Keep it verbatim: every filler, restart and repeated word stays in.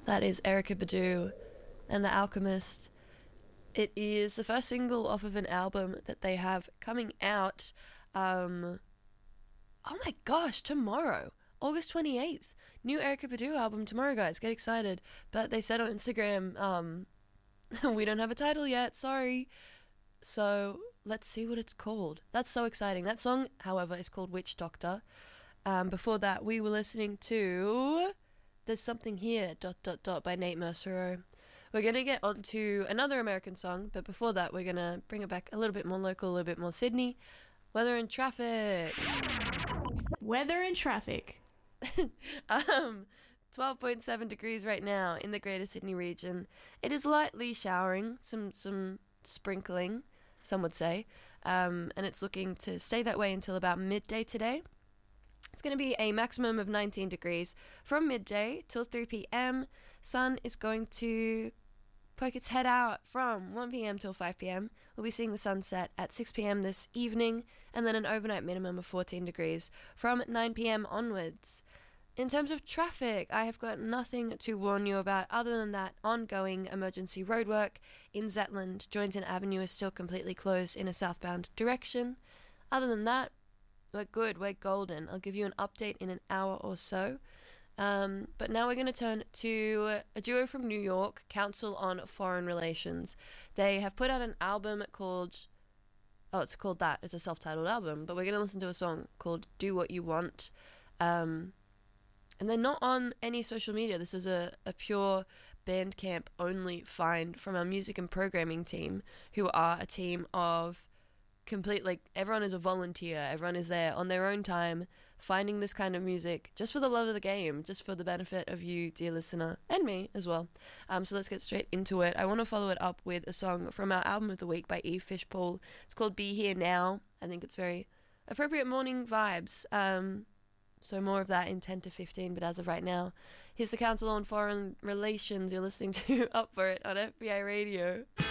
That is Erykah Badu and The Alchemist. It is the first single off of an album that they have coming out, um, oh my gosh, tomorrow, August twenty-eighth. New Erykah Badu album tomorrow, guys. Get excited. But they said on Instagram, um, we don't have a title yet, sorry. So let's see what it's called. That's so exciting. That song, however, is called Witch Doctor. Um, before that, we were listening to There's Something Here, dot, dot, dot, by Nate Mercero. We're going to get on to another American song, but before that, we're going to bring it back a little bit more local, a little bit more Sydney. Weather and traffic. Weather and traffic. um, twelve point seven degrees right now in the Greater Sydney region. It is lightly showering, some some sprinkling, some would say, um, and it's looking to stay that way until about midday today. It's going to be a maximum of nineteen degrees from midday till three p.m. Sun is going to poke its head out from one p.m. till five p.m. We'll be seeing the sunset at six p.m. this evening, and then an overnight minimum of fourteen degrees from nine p.m. onwards. In terms of traffic, I have got nothing to warn you about other than that ongoing emergency roadwork in Zetland. Joynton Avenue is still completely closed in a southbound direction. Other than that, we're good, we're golden. I'll give you an update in an hour or so. Um, but now we're going to turn to a duo from New York, Council on Foreign Relations. They have put out an album called... Oh, it's called that. It's a self-titled album. But we're going to listen to a song called Do What You Want. Um, and they're not on any social media. This is a, a pure Bandcamp only find from our music and programming team, who are a team of... complete, like, everyone is a volunteer, everyone is there on their own time finding this kind of music just for the love of the game, just for the benefit of you, dear listener, and me as well. Um, so let's get straight into it. I want to follow it up with a song from our album of the week by Eve Fishpool. It's called Be Here Now. I think it's very appropriate morning vibes. Um, so more of that in ten to fifteen, but as of right now, here's the Council on Foreign Relations. You're listening to Up For It on F B I Radio.